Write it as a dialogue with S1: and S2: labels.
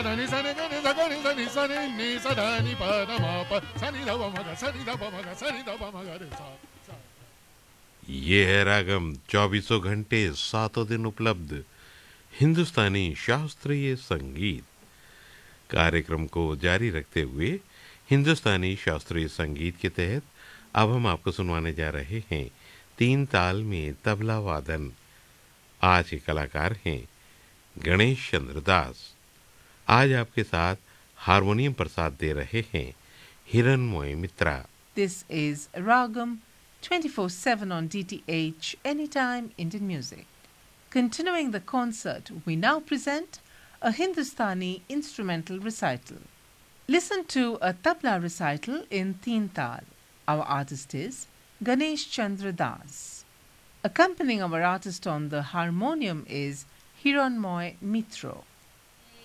S1: Sani sani gani sani sani sani ni sani pa da ma pa sani da pa ma ga sani da pa ma ga sani da pa ma ga re sa.
S2: ये है रागम 2400 घंटे 7 दिन उपलब्ध हिंदुस्तानी शास्त्रीय संगीत कार्यक्रम को जारी रखते हुए हिंदुस्तानी शास्त्रीय संगीत के तहत अब हम आपको सुनवाने जा रहे हैं तीन ताल में तबला वादन। आज के कलाकार हैं गणेश चंद्र दास। आज आपके साथ हारमोनियम पर साथ दे रहे हैं हिरणमय मित्रा।
S3: This is Ragam 24/7 on DTH Anytime Indian Music. Continuing the concert, we now present a Hindustani instrumental recital. Listen to a tabla recital in Teen Tal. Our artist is Ganesh Chandra Das. Accompanying our artist on the harmonium is Hiranmoy Mitro.